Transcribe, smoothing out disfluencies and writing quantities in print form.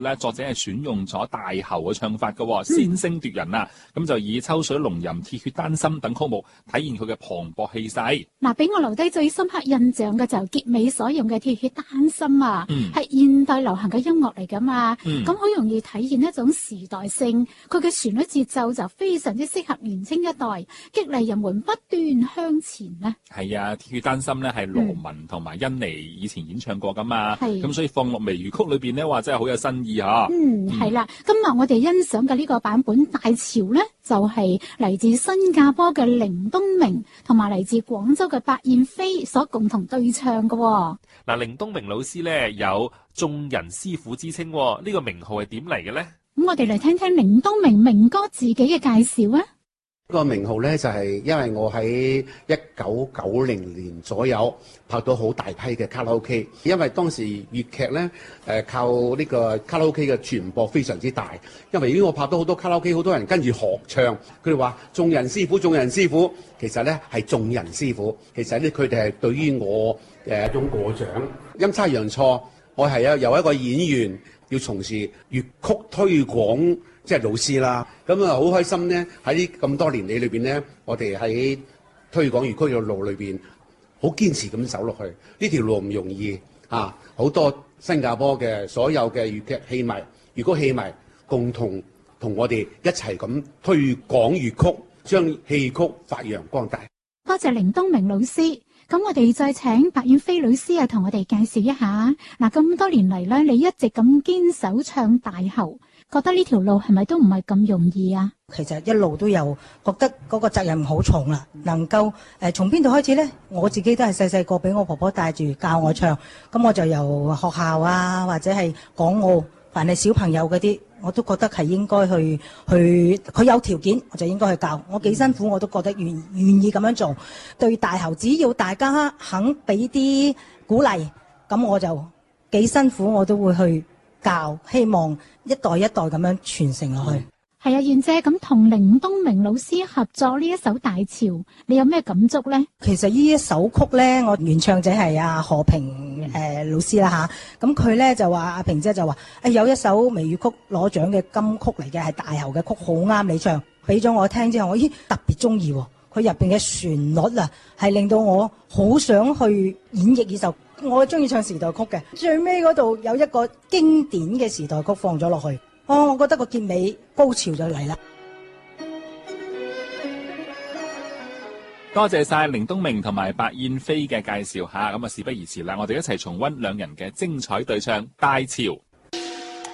咧，作者係選用咗大喉嘅唱法嘅，先聲奪人啊！咁就以秋水龍吟、鐵血丹心等曲目體現佢嘅磅礴氣勢。 嗱，俾我留低最深刻印象嘅就係結尾所用嘅鐵血丹心啊，係現代流行嘅音樂嚟噶嘛，咁好容易體現一種時代性。佢嘅旋律節奏就非常之適合年青一代，激勵人們不斷向前咧。係啊，鐵血丹心咧係羅文同埋甄妮以前演唱過噶嘛，咁所以放落微粵曲裏邊咧，話真係好有新意嚇。 係啦，今日我哋欣賞嘅呢個版本大潮咧，就係嚟自新加坡嘅凌東明同埋嚟自廣州嘅白燕飛所共同對唱嘅。 嗱，凌東明老師咧有眾人師傅之稱，呢個名號係點嚟嘅咧？ 咁我哋嚟聽聽凌東明明哥自己嘅介紹啊。 呢個名號咧就係因為我喺1990年左右拍到好大批嘅卡拉 OK， 因為當時粵劇咧靠呢個卡拉 OK 嘅傳播非常之大，因為如果我拍到好多卡拉 OK， 好多人跟住學唱，佢哋話眾人師傅，眾人師傅，其實咧係眾人師傅，其實咧佢哋係對於我一種過獎，陰差陽錯，我係由一個演員要從事粵曲推廣。即係老師啦，咁啊好開心呢。喺呢咁多年裏邊呢，我哋喺推廣粵曲嘅路裏邊，好堅持咁走落去。呢條路唔容易啊！好多新加坡嘅所有嘅粵劇戲迷、粵曲戲迷共同同我哋一齊咁推廣粵曲，將戲曲發揚光大。 多謝凌東明老師。咁我哋再請白燕飛老師啊，同我哋介紹一下。嗱，咁多年嚟咧，你一直咁堅守唱大喉，覺得呢條路係咪都唔係咁容易啊？ 其實一路都有覺得嗰個責任好重啦，能夠從邊度開始呢？我自己都係細細個俾我婆婆帶住教我唱，咁我就由學校啊，或者係港澳，凡係小朋友嗰啲，我都覺得係應該去，佢有條件我就應該去教。我幾辛苦我都覺得願意咁樣做。對大喉，只要大家肯俾啲鼓勵，咁我就幾辛苦我都會去教，希望一代一代咁樣傳承落去。 係啊，燕姐，咁同凌東明老師合作呢一首大潮，你有咩感觸呢？ 其實呢一首曲呢，我原唱者係阿何平老師啦吓，咁佢呢就話阿平姐就話有一首微粵曲攞獎嘅金曲嚟嘅，係大喉嘅曲，好啱你唱，俾咗我聽之後，我特別中意，佢入邊嘅旋律啊，係令到我好想去演繹呢首。我中意唱時代曲嘅，最尾嗰度有一個經典嘅時代曲放咗落去。我覺得個結尾高潮就嚟啦！ 多謝晒凌東明同埋白燕飛嘅介紹下，咁啊事不宜遲啦，我哋一齊重溫兩人嘅精彩對唱《大潮》。